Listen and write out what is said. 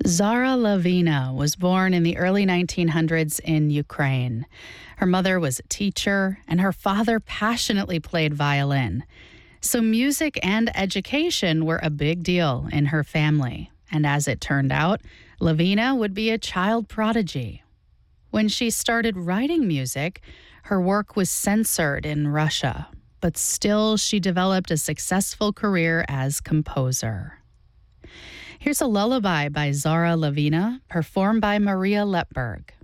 Zara Lavina was born in the early 1900s in Ukraine. Her mother was a teacher, and her father passionately played violin. So music and education were a big deal in her family. And as it turned out, Lavina would be a child prodigy. When she started writing music, her work was censored in Russia, but still she developed a successful career as composer. Here's a lullaby by Zara Lavina, performed by Maria Lepberg.